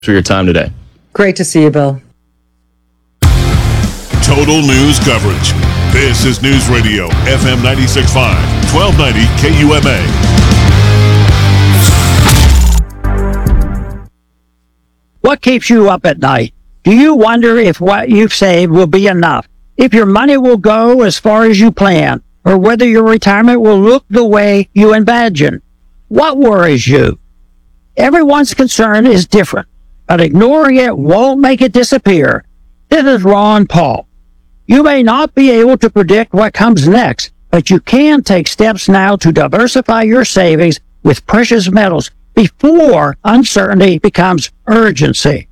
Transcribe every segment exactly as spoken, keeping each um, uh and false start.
for your time today. Great to see you, Bill. Total news coverage. This is News Radio, F M ninety-six point five, twelve ninety K U M A. What keeps you up at night? Do you wonder if what you've saved will be enough? If your money will go as far as you plan? Or whether your retirement will look the way you imagine? What worries you? Everyone's concern is different, but ignoring it won't make it disappear. This is Ron Paul. You may not be able to predict what comes next, but you can take steps now to diversify your savings with precious metals before uncertainty becomes urgency.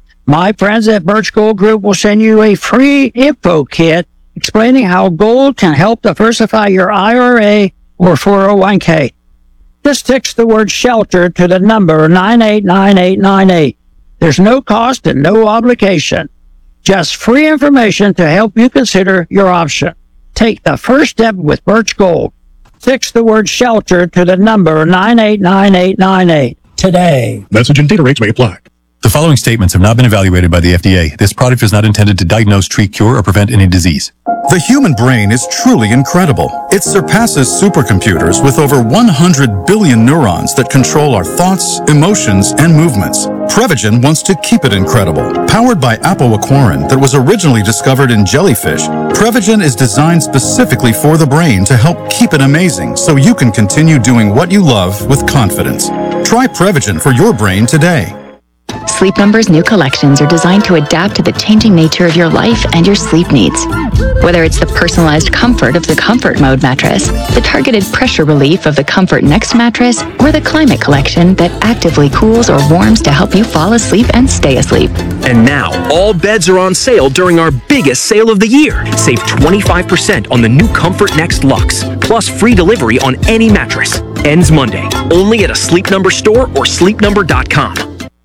My friends at Birch Gold Group will send you a free info kit explaining how gold can help diversify your I R A or four oh one k. Just text the word SHELTER to the number nine eight nine eight nine eight. There's no cost and no obligation. Just free information to help you consider your option. Take the first step with Birch Gold. Text the word SHELTER to the number nine eight nine eight nine eight today. Message and data rates may apply. The following statements have not been evaluated by the F D A. This product is not intended to diagnose, treat, cure, or prevent any disease. The human brain is truly incredible. It surpasses supercomputers with over one hundred billion neurons that control our thoughts, emotions, and movements. Prevagen wants to keep it incredible. Powered by apoaquarin that was originally discovered in jellyfish, Prevagen is designed specifically for the brain to help keep it amazing so you can continue doing what you love with confidence. Try Prevagen for your brain today. Sleep Number's new collections are designed to adapt to the changing nature of your life and your sleep needs. Whether it's the personalized comfort of the Comfort Mode mattress, the targeted pressure relief of the Comfort Next mattress, or the Climate Collection that actively cools or warms to help you fall asleep and stay asleep. And now, all beds are on sale during our biggest sale of the year. Save twenty-five percent on the new Comfort Next Luxe, plus free delivery on any mattress. Ends Monday, only at a Sleep Number store or sleep number dot com.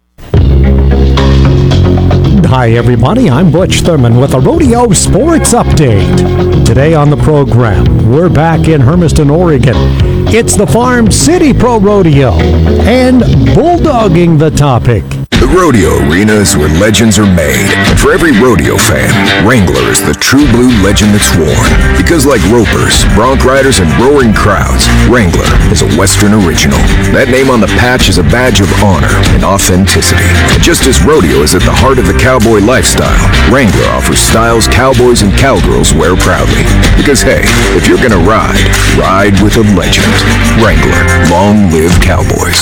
Hi everybody, I'm Butch Thurman with a Rodeo Sports Update. Today on the program, we're back in Hermiston, Oregon. It's the Farm City Pro Rodeo and bulldogging the topic. The rodeo arena is where legends are made. And for every rodeo fan, Wrangler is the true blue legend that's worn. Because like ropers, bronc riders, and roaring crowds, Wrangler is a Western original. That name on the patch is a badge of honor and authenticity. And just as rodeo is at the heart of the cowboy lifestyle, Wrangler offers styles cowboys and cowgirls wear proudly. Because hey, if you're gonna ride, ride with a legend. Wrangler, long live cowboys.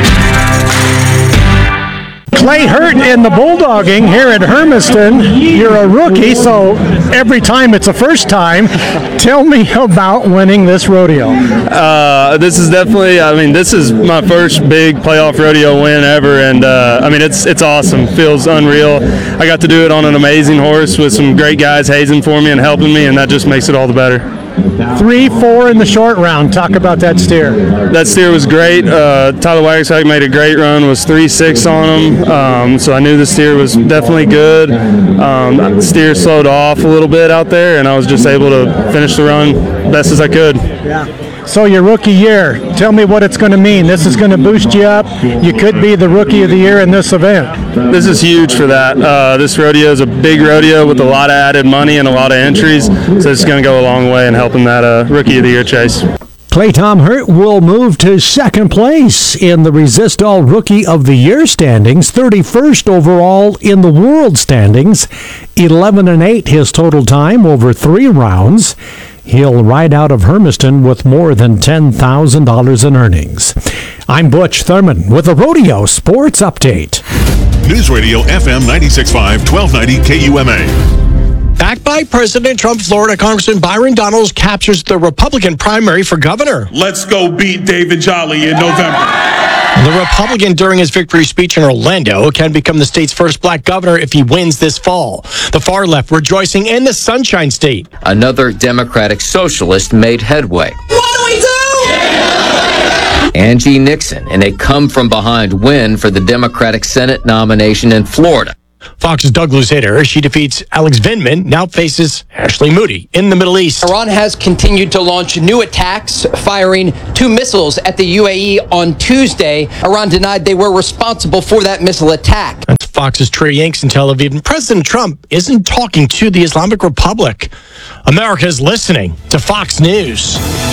Clay Hurt in the bulldogging here at Hermiston. You're a rookie, so every time it's a first time. Tell me about winning this rodeo. Uh, this is definitely, I mean, this is my first big playoff rodeo win ever, and uh, I mean, it's it's awesome. Feels unreal. I got to do it on an amazing horse with some great guys hazing for me and helping me, and that just makes it all the better. Three, four in the short round. Talk about that steer. That steer was great. Uh, Tyler Wagsack made a great run. Was three six on him, um, so I knew the steer was definitely good. Um, the steer slowed off a little bit out there, and I was just able to finish the run best as I could. Yeah. So your rookie year, tell me what it's going to mean. This is going to boost you up. You could be the rookie of the year in this event. This is huge for that. Uh, this rodeo is a big rodeo with a lot of added money and a lot of entries, so it's going to go a long way in helping that uh, rookie of the year chase. Clay Tom Hurt will move to second place in the Resistol Rookie of the Year standings, thirty-first overall in the world standings, eleven and eight his total time over three rounds. He'll ride out of Hermiston with more than ten thousand dollars in earnings. I'm Butch Thurman with a Rodeo Sports Update. News Radio F M ninety-six point five, twelve ninety K U M A. Backed by President Trump, Florida Congressman Byron Donalds captures the Republican primary for governor. Let's go beat David Jolly in November. The Republican, during his victory speech in Orlando, can become the state's first black governor if he wins this fall. The far left rejoicing in the Sunshine State. Another Democratic socialist made headway. What do we do? Yeah! Angie Nixon in a come-from-behind win for the Democratic Senate nomination in Florida. Fox's Doug Luzader, she defeats Alex Vindman, now faces Ashley Moody in the Middle East. Iran has continued to launch new attacks, firing two missiles at the U A E on Tuesday. Iran denied they were responsible for that missile attack. That's Fox's Trey Yanks in Tel Aviv. And President Trump isn't talking to the Islamic Republic. America is listening to Fox News.